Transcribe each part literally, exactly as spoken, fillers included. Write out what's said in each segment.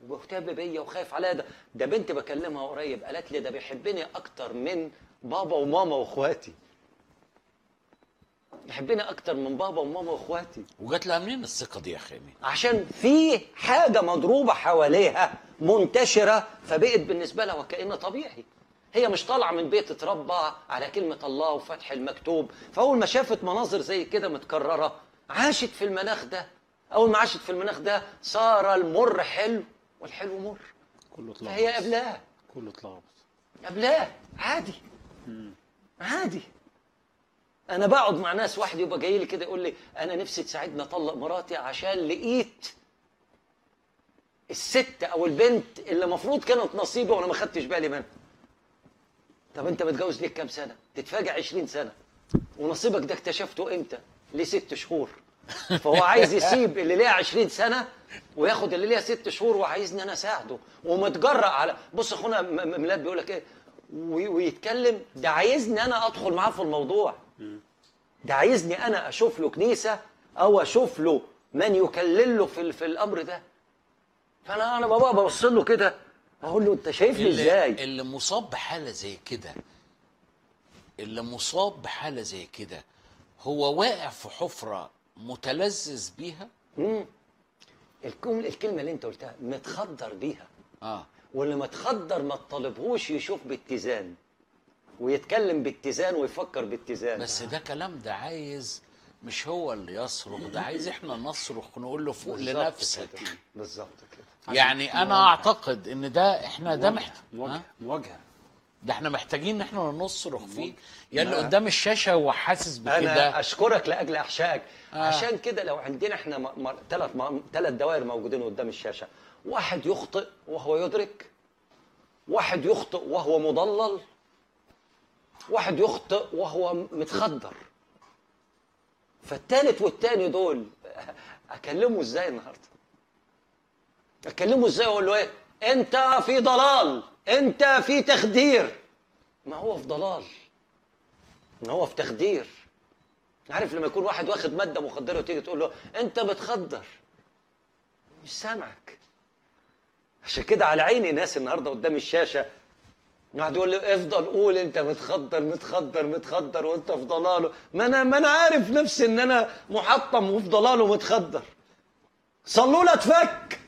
ومهتم بيا وخايف عليا. ده ده بنت بكلمها قريب قالت لي ده بيحبني اكتر من بابا وماما واخواتي. بيحبني اكتر من بابا وماما واخواتي. وجات لها منين الثقه دي يا خامي؟ عشان في حاجه مضروبه حواليها منتشره، فبقت بالنسبه لها وكأنه طبيعي. هي مش طالعه من بيت اتربى على كلمه الله وفتح المكتوب، فاول ما شافت مناظر زي كده متكرره عاشت في المناخ ده. اول ما عاشت في المناخ ده صار المر حلو والحلو مر. كله اتلخبط. فهي قبلاه كله اتلخبط. قبلاه عادي. عادي. انا بقعد مع ناس، واحد يبقى جاي لي كده يقول لي انا نفسي تساعدني اطلق مراتي عشان لقيت الست او البنت اللي المفروض كانت نصيبي وانا ما خدتش بالي منها. طب انت متجوز ليك كام سنه؟ تتفاجئ عشرين سنه. ونصيبك ده اكتشفته امتى؟ ليه ست شهور. فهو عايز يسيب اللي ليها عشرين سنه وياخد اللي ليها ست شهور، وعايزني انا اساعده ومتجرأ على. بص اخونا ميلاد بيقول لك ايه ويتكلم، ده عايزني انا ادخل معاه في الموضوع. ده عايزني انا اشوف له كنيسه او اشوف له من يكلل له في في الامر ده. فانا انا بابا ببص له كده اقول له انت شايفني ازاي؟ اللي مصاب بحاله زي كده، اللي مصاب بحاله زي كده هو واقع في حفره متلذذ بيها. امم الكلمه اللي انت قلتها متخدر بيها. اه واللي متخدر ما تطالبهوش يشوف باتزان ويتكلم باتزان ويفكر باتزان. بس ده كلام، ده عايز مش هو اللي يصرخ، ده عايز احنا نصرخ نقول له فوق لنفسك. بالظبط كده. يعني انا اعتقد ان ده احنا ده محتاج مواجهه مواجهه ده احنا محتاجين ان احنا نصرخ فيه. يا اللي قدام الشاشه هو حاسس بكده. انا اشكرك لاجل احشائك. آه. عشان كده لو عندنا احنا ثلاث ثلاث دوائر موجودين قدام الشاشه، واحد يخطئ وهو يدرك، واحد يخطئ وهو مضلل، واحد يخطئ وهو متخدر. فالثالث والثاني دول اكلمه ازاي النهارده؟ اكلمه ازاي واقول له ايه؟ انت في ضلال، انت في تخدير. ما هو في ضلال، ما هو في تخدير. عارف لما يكون واحد واخد ماده مخدره وتيجي تقول له انت بتخدر، مش سامعك. عشان كده على عيني ناس النهارده قدام الشاشه قاعد يقول لي افضل قول انت متخدر متخدر متخدر وانت في ضلاله. ما انا ما انا عارف نفسي ان انا محطم وفي ضلاله ومتخدر. صلوا لي اتفك،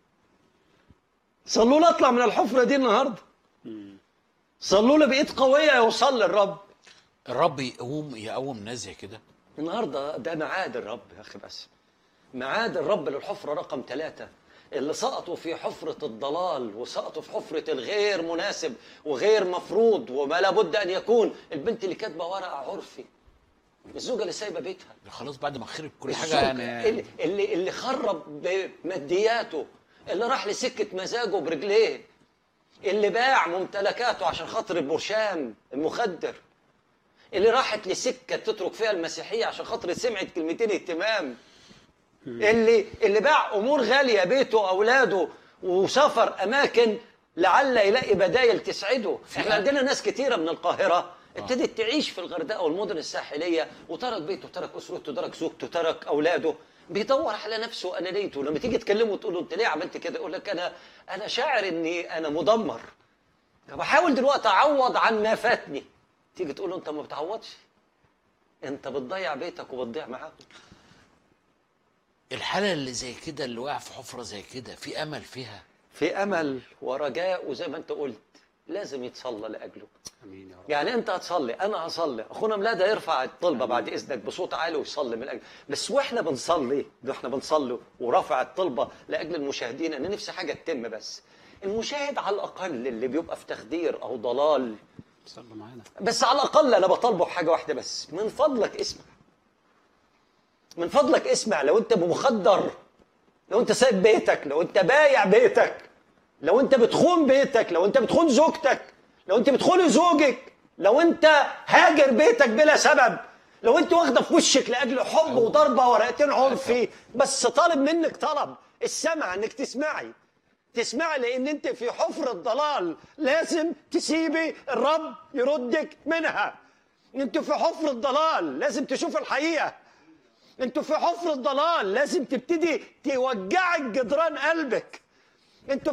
صلوا لي اطلع من الحفره دي النهارده. صلوا لي بايد قويه يوصل للرب. الرب يقوم يقوم ناس زي كده النهارده. ده ميعاد الرب يا اخي، بس ميعاد الرب للحفره رقم ثلاثة. اللي سقطوا في حفرة الضلال وسقطوا في حفرة الغير مناسب وغير مفروض وما لابد أن يكون. البنت اللي كاتبة ورقة عرفي، الزوجة اللي سايبة بيتها، خلاص بعد ما خرب كل حاجة يعني، اللي, اللي, اللي خرب بمادياته، اللي راح لسكة مزاجه برجليه، اللي باع ممتلكاته عشان خاطر البرشام المخدر، اللي راحت لسكة تترك فيها المسيحية عشان خاطر سمعت كلمتين اهتمام، اللي اللي باع امور غاليه، بيته اولاده، وسافر اماكن لعل يلاقي بدايل تسعده. احنا عندنا ناس كتيره من القاهره ابتدت تعيش في الغردقه والمدن الساحليه وترك بيته، ترك اسرته، ترك زوجته، ترك اولاده، بيدور على نفسه وانانيته. لما تيجي تكلمه تقول له انت ليه عملت كده؟ يقول لك انا انا شاعر اني انا مدمر، فبحاول دلوقتي اعوض عن ما فاتني. تيجي تقول له انت ما بتعوضش، انت بتضيع بيتك وبتضيع معاهم. الحالة اللي زي كده اللي واقع في حفرة زي كده في أمل فيها؟ في أمل ورجاء، وزي ما أنت قلت لازم يتصلى لأجله. امين يا رب. يعني أنت هتصلي، أنا هصلي، أخونا ميلاد هيرفع الطلبة بعد إذنك بصوت عالي ويصلي من أجل. بس وإحنا بنصلي، وإحنا بنصلي ورافع الطلبة لأجل المشاهدين، أنا نفسي حاجة تتم. بس المشاهد على الأقل اللي بيبقى في تخدير أو ضلال، صلوا معانا. بس على الأقل أنا بطالبه بحاجة واحدة بس، من فضلك اسمع، من فضلك اسمع. لو أنت مخدر، لو أنت سايب بيتك، لو أنت بايع بيتك، لو أنت بتخون بيتك، لو أنت بتخون زوجتك، لو أنت بتخون زوجك، لو أنت هاجر بيتك بلا سبب، لو أنت واخدة في وشك لأجل حب وضربة ورقتين عنفي، بس طالب منك طلب السمع، إنك تسمعي تسمعي لأن أنت في حفرة ضلال لازم تسيبي الرب يردك منها. أنت في حفرة ضلال لازم تشوف الحقيقة. أنت في حفرة ضلال لازم تبتدي توجعك جدران قلبك. أنت